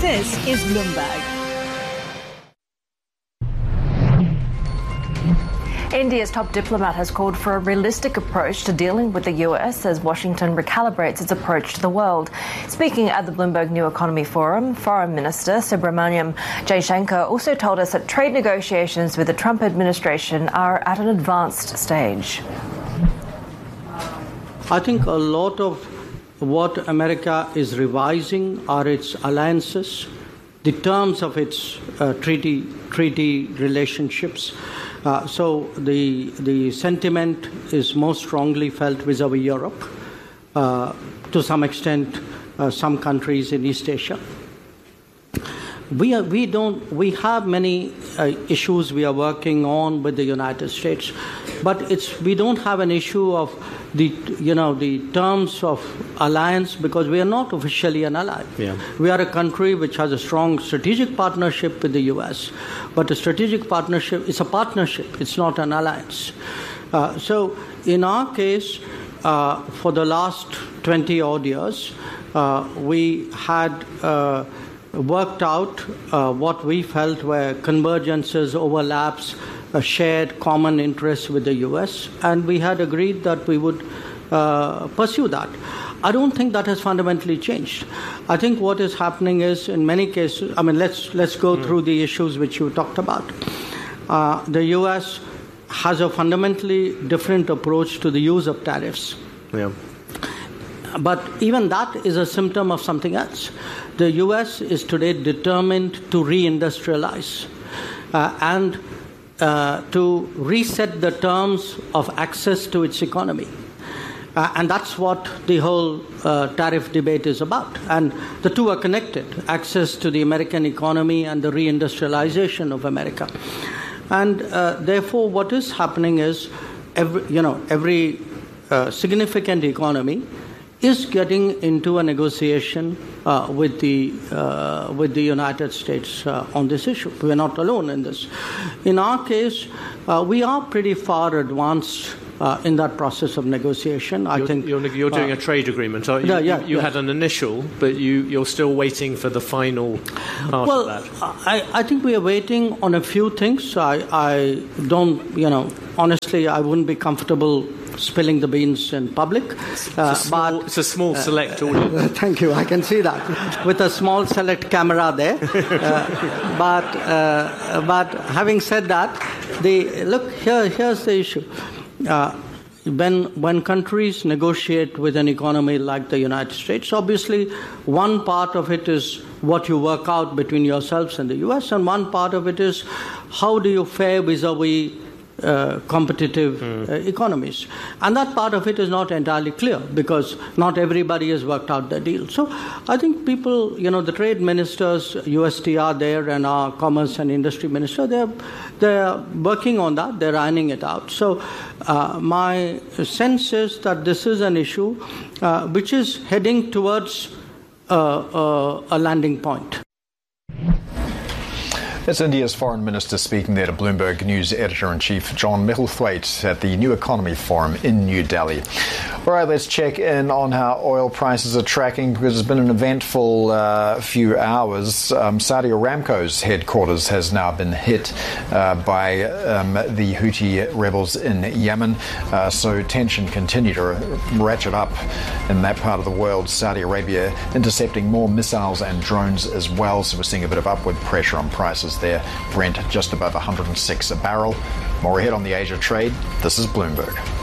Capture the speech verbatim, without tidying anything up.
This is Bloomberg. India's top diplomat has called for a realistic approach to dealing with the U S as Washington recalibrates its approach to the world. Speaking at the Bloomberg New Economy Forum, Foreign Minister Subrahmanyam Jaishankar also told us that trade negotiations with the Trump administration are at an advanced stage. I think a lot of what America is revising are its alliances, the terms of its uh, treaty treaty relationships. Uh, so the the sentiment is most strongly felt vis-a-vis Europe, uh, to some extent, uh, some countries in East Asia. We are, we don't we have many uh, issues we are working on with the United States, but it's we don't have an issue of the you know the terms of alliance because we are not officially an ally. Yeah. We are a country which has a strong strategic partnership with the U S, but a strategic partnership is a partnership. It's not an alliance. Uh, so in our case, uh, for the last twenty odd years, uh, we had uh, worked out uh, what we felt were convergences, overlaps, a shared common interest with the U S, and we had agreed that we would uh, pursue that. I don't think that has fundamentally changed. I think what is happening is, in many cases, I mean, let's let's go mm. through the issues which you talked about. Uh, the U S has a fundamentally different approach to the use of tariffs. Yeah. But even that is a symptom of something else. The U S is today determined to reindustrialize uh, and uh, to reset the terms of access to its economy. Uh, and that's what the whole uh, tariff debate is about. And the two are connected, access to the American economy and the reindustrialization of America. And uh, therefore, what is happening is, every, you know, every uh, significant economy is getting into a negotiation uh, with the uh, with the United States uh, on this issue. We are not alone in this. In our case, uh, we are pretty far advanced uh, in that process of negotiation. I you're, think you're, you're doing uh, a trade agreement. So you, yeah, yeah, you, you yeah. had an initial, but you, you're still waiting for the final part well, of that. I, I think we are waiting on a few things. I, I don't, you know, honestly, I wouldn't be comfortable spilling the beans in public. It's, uh, a, small, but, it's a small select uh, audience. Thank you. I can see that with a small select camera there. Uh, but uh, but having said that, the look here. Here's the issue. Uh, when when countries negotiate with an economy like the United States, obviously one part of it is what you work out between yourselves and the U S, and one part of it is how do you fare vis-a-vis Uh, competitive mm. uh, economies. And that part of it is not entirely clear because not everybody has worked out their deal. So I think people, you know, the trade ministers, U S T R there and our commerce and industry minister, they're, they're working on that, they're ironing it out. So uh, my sense is that this is an issue uh, which is heading towards uh, uh, a landing point. It's India's Foreign Minister speaking there to Bloomberg News Editor-in-Chief John Micklethwaite at the New Economy Forum in New Delhi. All right, let's check in on how oil prices are tracking because it's been an eventful uh, few hours. Um, Saudi Aramco's headquarters has now been hit uh, by um, the Houthi rebels in Yemen. Uh, so tension continued to ratchet up in that part of the world. Saudi Arabia intercepting more missiles and drones as well. So we're seeing a bit of upward pressure on prices there. Brent just above one hundred six a barrel. More ahead on the Asia trade. This is Bloomberg.